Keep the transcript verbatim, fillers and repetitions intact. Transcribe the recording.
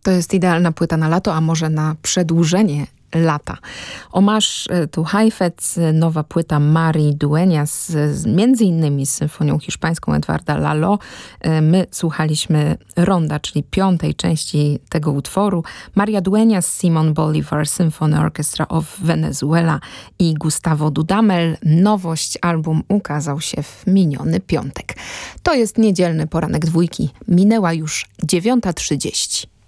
To jest idealna płyta na lato, a może na przedłużenie lata. Omasz tu Heifetz, nowa płyta Marii Dueñas, z, między innymi z symfonią hiszpańską Edwarda Lalo. My słuchaliśmy ronda, czyli piątej części tego utworu. Maria Dueñas, Simon Bolivar, Symphony Orchestra of Venezuela i Gustavo Dudamel. Nowość, album ukazał się w miniony piątek. To jest niedzielny poranek dwójki. Minęła już dziewiąta trzydzieści.